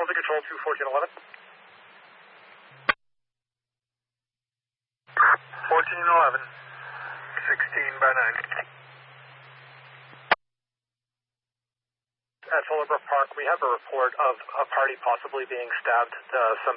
Delta Control 21411. 1411. 16 by 9. At Willowbrook Park, we have a report of a party possibly being stabbed. Some